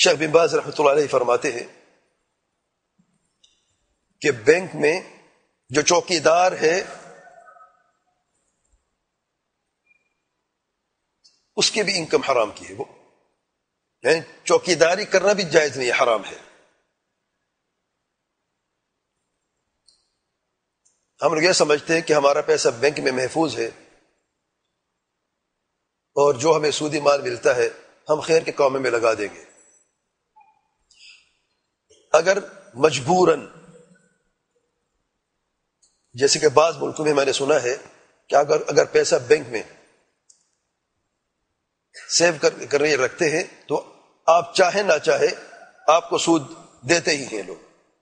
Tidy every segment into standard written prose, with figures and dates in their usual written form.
شیخ بن باز رحمۃ اللہ علیہ فرماتے ہیں کہ بینک میں جو چوکیدار ہے اس کی بھی انکم حرام کی ہے، وہ یعنی چوکیداری کرنا بھی جائز نہیں، حرام ہے۔ ہم لوگ یہ سمجھتے ہیں کہ ہمارا پیسہ بینک میں محفوظ ہے اور جو ہمیں سودی مال ملتا ہے ہم خیر کے کاموں میں لگا دیں گے۔ اگر مجبوراً، جیسے کہ بعض ملکوں میں میں نے سنا ہے کہ اگر پیسہ بینک میں سیو کر رکھتے ہیں تو آپ چاہیں نہ چاہے آپ کو سود دیتے ہی ہیں لوگ۔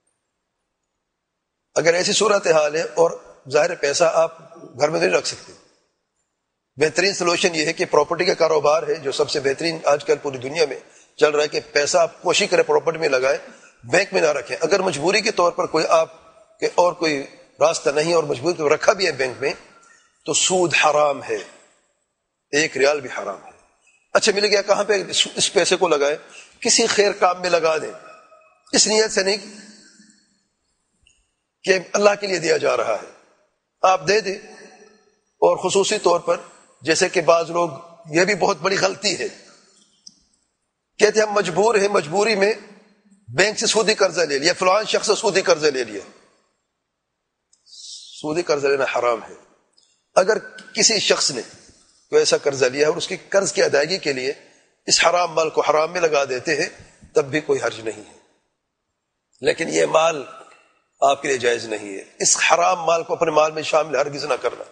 اگر ایسی صورتحال ہے اور ظاہر پیسہ آپ گھر میں نہیں رکھ سکتے، بہترین سولوشن یہ ہے کہ پراپرٹی کا کاروبار ہے جو سب سے بہترین آج کل پوری دنیا میں چل رہا ہے کہ پیسہ آپ کوشش کریں پراپرٹی میں لگائیں، بینک میں نہ رکھیں۔ اگر مجبوری کے طور پر کوئی آپ کے اور کوئی راستہ نہیں اور مجبوری کو رکھا بھی ہے بینک میں تو سود حرام ہے، 1 ریال بھی حرام ہے۔ اچھا مل گیا، کہاں پہ اس پیسے کو لگائے؟ کسی خیر کام میں لگا دیں، اس نیت سے نہیں کہ اللہ کے لیے دیا جا رہا ہے، آپ دے دیں۔ اور خصوصی طور پر جیسے کہ بعض لوگ، یہ بھی بہت بڑی غلطی ہے، کہتے ہیں ہم مجبور ہیں، مجبوری میں بینک سے سودی قرضہ لے لیا، فلان شخص سے سودی قرضہ لے لیا۔ سودی قرضہ لینا حرام ہے۔ اگر کسی شخص نے کوئی ایسا قرضہ لیا ہے اور اس کی قرض کی ادائیگی کے لیے اس حرام مال کو حرام میں لگا دیتے ہیں تب بھی کوئی حرج نہیں ہے، لیکن یہ مال آپ کے لیے جائز نہیں ہے۔ اس حرام مال کو اپنے مال میں شامل ہرگز نہ کرنا۔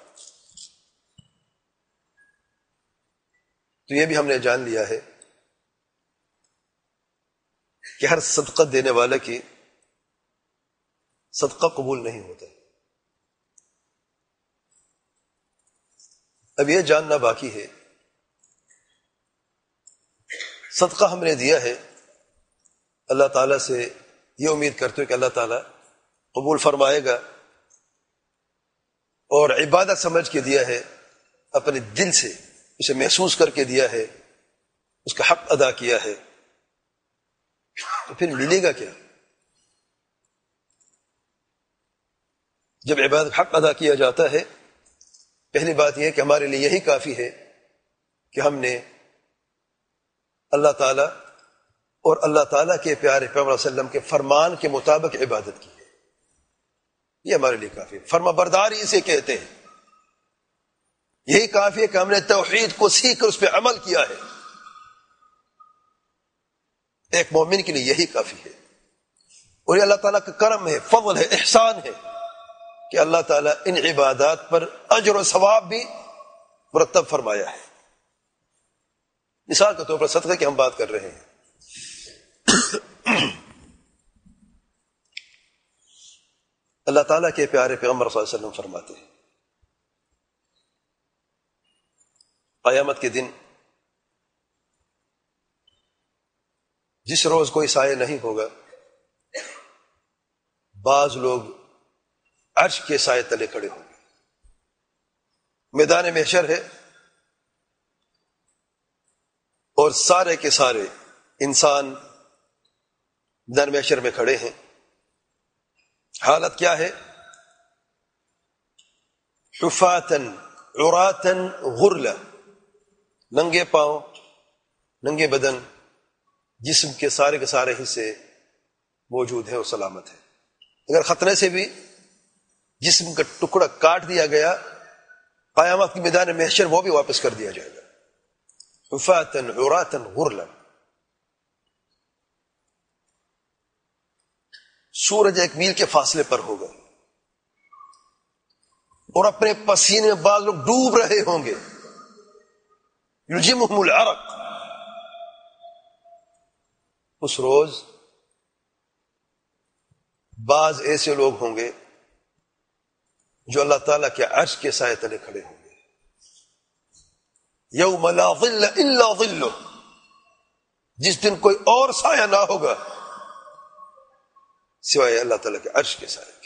تو یہ بھی ہم نے جان لیا ہے کہ ہر صدقہ دینے والے کی صدقہ قبول نہیں ہوتا۔ اب یہ جاننا باقی ہے، صدقہ ہم نے دیا ہے، اللہ تعالیٰ سے یہ امید کرتے ہو کہ اللہ تعالیٰ قبول فرمائے گا، اور عبادت سمجھ کے دیا ہے، اپنے دل سے اسے محسوس کر کے دیا ہے، اس کا حق ادا کیا ہے، تو پھر ملے گا کیا؟ جب عبادت حق ادا کیا جاتا ہے، پہلی بات یہ ہے کہ ہمارے لیے یہی کافی ہے کہ ہم نے اللہ تعالیٰ اور اللہ تعالیٰ کے پیارے پیغمبر صلی اللہ علیہ وسلم کے فرمان کے مطابق عبادت کی ہے، یہ ہمارے لیے کافی ہے۔ فرما برداری اسے کہتے ہیں۔ یہی کافی ہے کہ ہم نے توحید کو سیکھ کر اس پہ عمل کیا ہے، ایک مومن کے لیے یہی کافی ہے۔ اور یہ اللہ تعالیٰ کا کرم ہے، فضل ہے، احسان ہے کہ اللہ تعالیٰ ان عبادات پر اجر و ثواب بھی مرتب فرمایا ہے۔ مثال کے طور پر صدقے کی ہم بات کر رہے ہیں، اللہ تعالیٰ کے پیارے پیغمبر صلی اللہ علیہ وسلم فرماتے ہیں قیامت کے دن جس روز کوئی سایہ نہیں ہوگا، بعض لوگ عرش کے سائے تلے کھڑے ہوں گے۔ میدان محشر ہے اور سارے کے سارے انسان میدان محشر میں کھڑے ہیں۔ حالت کیا ہے؟ حفاتن عراتن غرلا، ننگے پاؤں، ننگے بدن، جسم کے سارے حصے موجود ہیں اور سلامت ہے۔ اگر خطرے سے بھی جسم کا ٹکڑا کاٹ دیا گیا، قیامت کی میدان محشر وہ بھی واپس کر دیا جائے گا۔ حفاتن عراتن غرلا۔ سورج 1 میل کے فاصلے پر ہوگا اور اپنے پسینے میں بعض لوگ ڈوب رہے ہوں گے، یلجمہم العرق۔ اس روز بعض ایسے لوگ ہوں گے جو اللہ تعالیٰ کے عرش کے سائے تلے کھڑے ہوں گے۔ یوم لا ظل الا ظلہ، جس دن کوئی اور سایہ نہ ہوگا سوائے اللہ تعالیٰ کے عرش کے سائے۔